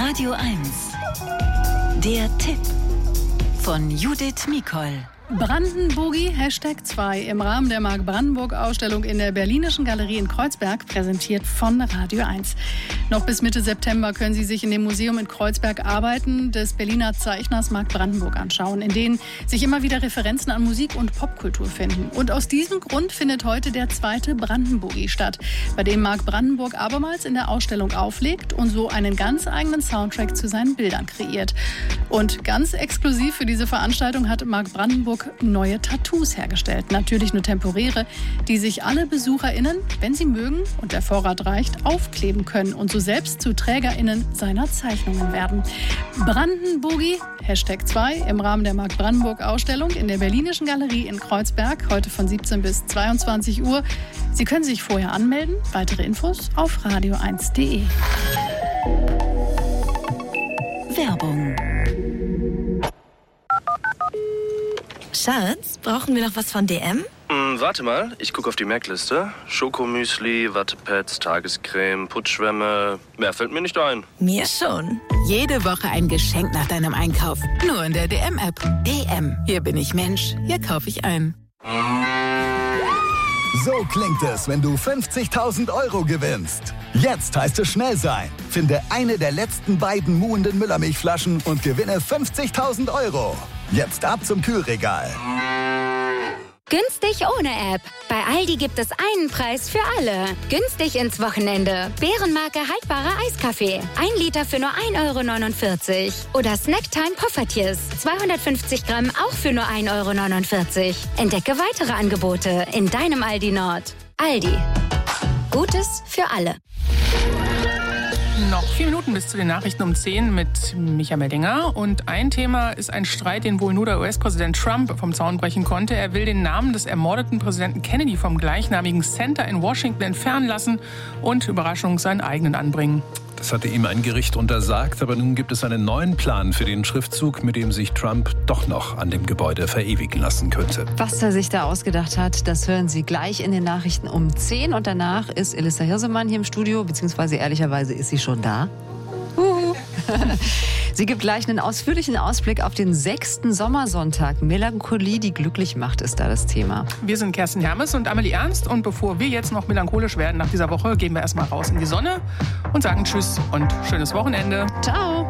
Radio 1. Der Tipp von Judith Mikol. Brandenburgi #2 im Rahmen der Mark-Brandenburg-Ausstellung in der Berlinischen Galerie in Kreuzberg, präsentiert von Radio 1. Noch bis Mitte September können Sie sich in dem Museum in Kreuzberg Arbeiten des Berliner Zeichners Mark Brandenburg anschauen, in denen sich immer wieder Referenzen an Musik und Popkultur finden. Und aus diesem Grund findet heute der zweite Brandenburgi statt, bei dem Mark Brandenburg abermals in der Ausstellung auflegt und so einen ganz eigenen Soundtrack zu seinen Bildern kreiert. Und ganz exklusiv für diese Veranstaltung hat Mark Brandenburg neue Tattoos hergestellt. Natürlich nur temporäre, die sich alle BesucherInnen, wenn sie mögen und der Vorrat reicht, aufkleben können und so selbst zu TrägerInnen seiner Zeichnungen werden. Brandenburgi #2 im Rahmen der Mark-Brandenburg-Ausstellung in der Berlinischen Galerie in Kreuzberg, heute von 17 bis 22 Uhr. Sie können sich vorher anmelden. Weitere Infos auf radio1.de. Werbung. Schatz, brauchen wir noch was von DM? Warte mal, ich gucke auf die Merkliste. Schokomüsli, Wattepads, Tagescreme, Putzschwämme. Mehr fällt mir nicht ein. Mir schon. Jede Woche ein Geschenk nach deinem Einkauf. Nur in der DM-App. DM. Hier bin ich Mensch. Hier kaufe ich ein. So klingt es, wenn du 50.000 € gewinnst. Jetzt heißt es schnell sein. Finde eine der letzten beiden muhenden Müllermilchflaschen und gewinne 50.000 €. Jetzt ab zum Kühlregal. Günstig ohne App. Bei Aldi gibt es einen Preis für alle. Günstig ins Wochenende. Bärenmarke haltbarer Eiskaffee. 1 Liter für nur 1,49 €. Oder Snacktime Poffertjes. 250 Gramm auch für nur 1,49 €. Entdecke weitere Angebote in deinem Aldi Nord. Aldi. Gutes für alle. Noch 4 Minuten bis zu den Nachrichten um 10 mit Micha Meldinger. Und ein Thema ist ein Streit, den wohl nur der US-Präsident Trump vom Zaun brechen konnte. Er will den Namen des ermordeten Präsidenten Kennedy vom gleichnamigen Center in Washington entfernen lassen und, Überraschung, seinen eigenen anbringen. Das hatte ihm ein Gericht untersagt, aber nun gibt es einen neuen Plan für den Schriftzug, mit dem sich Trump doch noch an dem Gebäude verewigen lassen könnte. Was er sich da ausgedacht hat, das hören Sie gleich in den Nachrichten um 10. Und danach ist Elissa Hirsemann hier im Studio, beziehungsweise ehrlicherweise ist sie schon da. Sie gibt gleich einen ausführlichen Ausblick auf den 6. Sommersonntag. Melancholie, die glücklich macht, ist da das Thema. Wir sind Kerstin Hermes und Amelie Ernst. Und bevor wir jetzt noch melancholisch werden nach dieser Woche, gehen wir erstmal raus in die Sonne und sagen Tschüss und schönes Wochenende. Ciao.